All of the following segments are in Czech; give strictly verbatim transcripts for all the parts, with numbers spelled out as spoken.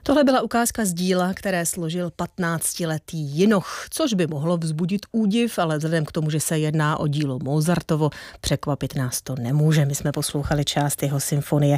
Tohle byla ukázka z díla, které složil patnáctiletý Jinoch, což by mohlo vzbudit údiv, ale vzhledem k tomu, že se jedná o dílo Mozartovo, překvapit nás to nemůže. My jsme poslouchali část jeho symfonie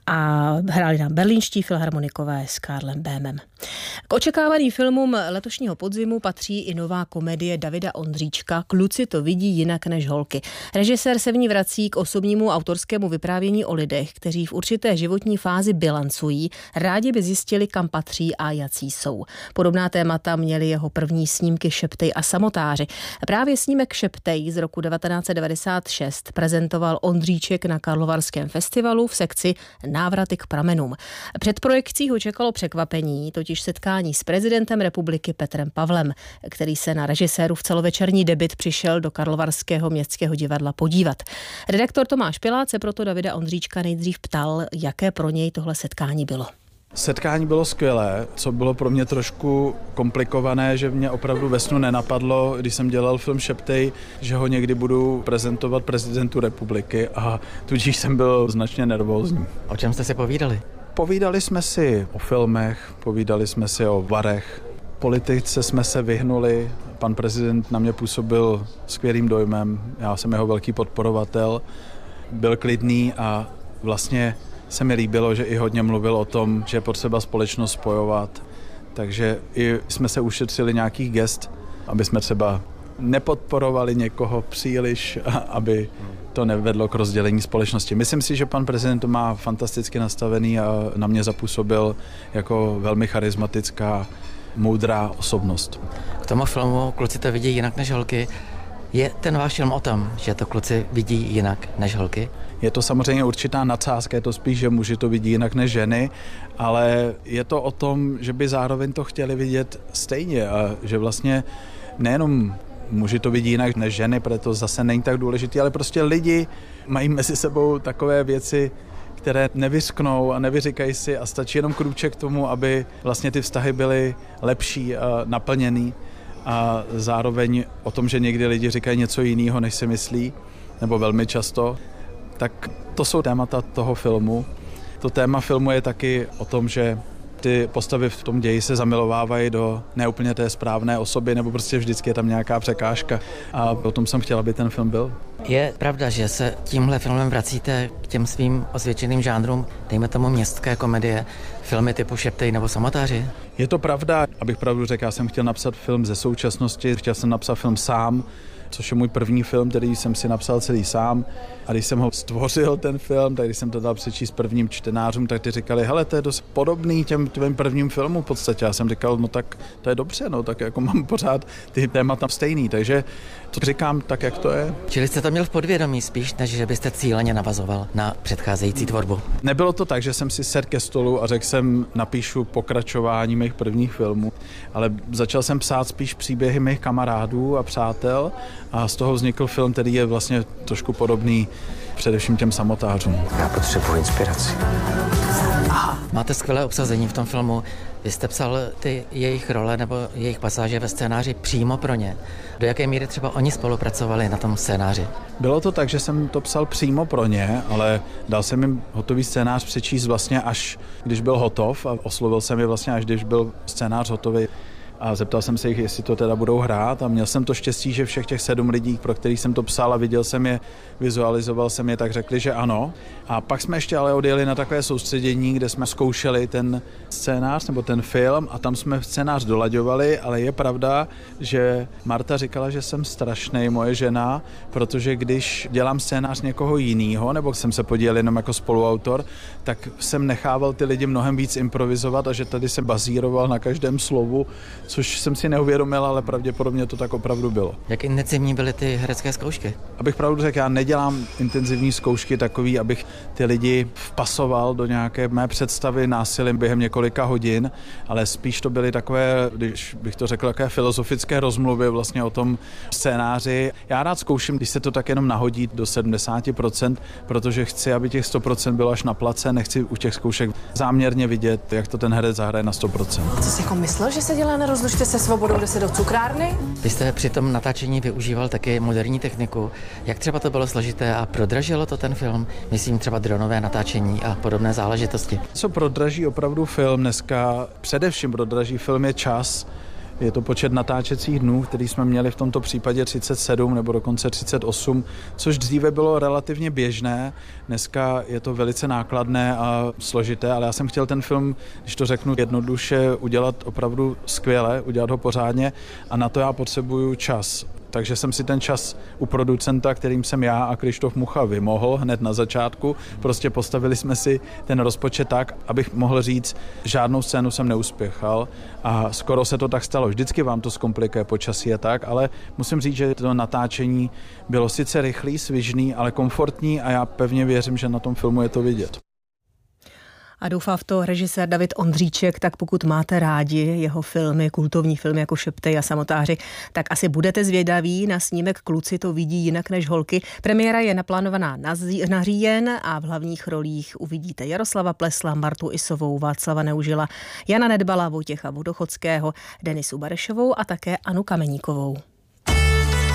a hráli nám berlínští filharmonikové s Karlem Böhmem. K očekávaným filmům letošního podzimu patří i nová komedie Davida Ondříčka Kluci to vidí jinak než holky. Režisér se v ní vrací k osobnímu autorskému vyprávění o lidech, kteří v určité životní fázi bilancují, rádi by zjistili, kam patří a jací jsou. Podobná témata měli jeho první snímky Šeptej a samotáři. Právě snímek Šeptej z roku devatenáct set devadesát šest prezentoval Ondříček na Karlovarském festivalu v sekci Návraty k pramenům. Před projekcí ho čekalo překvapení, totiž setkání s prezidentem republiky Petrem Pavlem, který se na režisérův celovečerní debut přišel do Karlovarského městského divadla podívat. Redaktor Tomáš Pilát se proto Davida Ondříčka nejdřív ptal, jaké pro něj tohle setkání bylo. Setkání bylo skvělé, co bylo pro mě trošku komplikované, že mě opravdu ve snu nenapadlo, když jsem dělal film Šeptej, že ho někdy budu prezentovat prezidentu republiky a tudíž jsem byl značně nervózní. O čem jste si povídali? Povídali jsme si o filmech, povídali jsme si o varech, politice jsme se vyhnuli, pan prezident na mě působil skvělým dojmem, já jsem jeho velký podporovatel, byl klidný a vlastně se mi líbilo, že i hodně mluvil o tom, že je potřeba společnost spojovat, takže i jsme se ušetřili nějakých gest, aby jsme třeba nepodporovali někoho příliš, aby to nevedlo k rozdělení společnosti. Myslím si, že pan prezident to má fantasticky nastavený a na mě zapůsobil jako velmi charismatická, moudrá osobnost. K tomu filmu Kluci to vidí jinak než holky. Je ten váš film o tom, že to kluci vidí jinak než holky? Je to samozřejmě určitá nadsázka, je to spíš, že muži to vidí jinak než ženy, ale je to o tom, že by zároveň to chtěli vidět stejně a že vlastně nejenom muži to vidí jinak než ženy, protože to zase není tak důležité, ale prostě lidi mají mezi sebou takové věci, které nevysknou a nevyříkají si a stačí jenom krůček k tomu, aby vlastně ty vztahy byly lepší a naplněný. A zároveň o tom, že někdy lidi říkají něco jiného, než si myslí, nebo velmi často, tak to jsou témata toho filmu. To téma filmu je taky o tom, že ty postavy v tom ději se zamilovávají do neúplně té správné osoby, nebo prostě vždycky je tam nějaká překážka. A o tom jsem chtěl, aby ten film byl. Je pravda, že se tímhle filmem vracíte k těm svým osvědčeným žánrům, dejme tomu městské komedie, filmy typu Šeptej nebo Samotáři? Je to pravda, abych pravdu řekl, já jsem chtěl napsat film ze současnosti, chtěl jsem napsat film sám, což je můj první film, který jsem si napsal celý sám. A když jsem ho stvořil, ten film, tak když jsem to dal přečíst prvním čtenářům, tak ty říkali, hele, to je dost podobný těm tvým prvním filmům v podstatě. Já jsem říkal, no tak to je dobře, no tak jako mám pořád ty témata stejný, takže to říkám tak, jak to je. Čili jste to měl v podvědomí spíš, než že byste cíleně navazoval na předcházející tvorbu? Nebylo to tak, že jsem si sedl ke stolu a řekl jsem, napíšu pokračování mých prvních filmů, ale začal jsem psát spíš příběhy mých kamarádů a přátel a z toho vznikl film, který je vlastně trošku podobný především těm samotářům. Já potřebuji inspiraci. Aha. Máte skvělé obsazení v tom filmu. Vy jste psal ty jejich role nebo jejich pasáže ve scénáři přímo pro ně. Do jaké míry třeba oni spolupracovali na tom scénáři? Bylo to tak, že jsem to psal přímo pro ně, ale dal jsem jim hotový scénář přečíst vlastně až když byl hotov a oslovil jsem je vlastně až když byl scénář hotový. A zeptal jsem se jich, jestli to teda budou hrát a měl jsem to štěstí, že všech těch sedm lidí, pro kterých jsem to psal a viděl jsem je, vizualizoval jsem je, tak řekli, že ano. A pak jsme ještě ale odjeli na takové soustředění, kde jsme zkoušeli ten scénář nebo ten film a tam jsme scénář dolaďovali, ale je pravda, že Marta říkala, že jsem strašnej, moje žena, protože když dělám scénář někoho jiného, nebo jsem se podílel jenom jako spoluautor, tak jsem nechával ty lidi mnohem víc improvizovat a že tady jsem bazíroval na každém slovu, což jsem si neuvědomil, ale pravděpodobně to tak opravdu bylo. Jak intenzivní byly ty herecké zkoušky? Abych pravdu řekl, já nedělám intenzivní zkoušky takový, abych ty lidi vpasoval do nějaké mé představy násilím během několika hodin, ale spíš to byly takové, když bych to řekl, takové filozofické rozmluvy vlastně o tom scénáři. Já rád zkouším, když se to tak jenom nahodí do sedmdesát procent, protože chci, aby těch sto procent bylo až na place, nechci u těch zkoušek záměrně vidět, jak to ten herec zahraje na sto procent. Co jsi jako myslel, že se dělá na roz rozlučte se svobodou, jde se do cukrárny. Vy jste při tom natáčení využíval taky moderní techniku. Jak třeba to bylo složité a prodražilo to ten film? Myslím třeba dronové natáčení a podobné záležitosti. Co prodraží opravdu film dneska, především prodraží film je čas. Je to počet natáčecích dnů, který jsme měli v tomto případě třicet sedm nebo dokonce třicet osm, což dříve bylo relativně běžné. Dneska je to velice nákladné a složité, ale já jsem chtěl ten film, když to řeknu jednoduše, udělat opravdu skvěle, udělat ho pořádně a na to já potřebuju čas. Takže jsem si ten čas u producenta, kterým jsem já a Krištof Mucha vymohl hned na začátku. Prostě postavili jsme si ten rozpočet tak, abych mohl říct, žádnou scénu jsem neuspěchal a skoro se to tak stalo. Vždycky vám to zkomplikuje počasí a tak, ale musím říct, že to natáčení bylo sice rychlý, svižný, ale komfortní a já pevně věřím, že na tom filmu je to vidět. A doufá v to režisér David Ondříček, tak pokud máte rádi jeho filmy, kultovní filmy jako Šeptej a Samotáři, tak asi budete zvědaví na snímek Kluci to vidí jinak než holky. Premiéra je naplánovaná na, zí, na říjen a v hlavních rolích uvidíte Jaroslava Plesla, Martu Isovou, Václava Neužila, Jana Nedbala, Vojtěcha Vodochodského, Denisu Barešovou a také Anu Kameníkovou.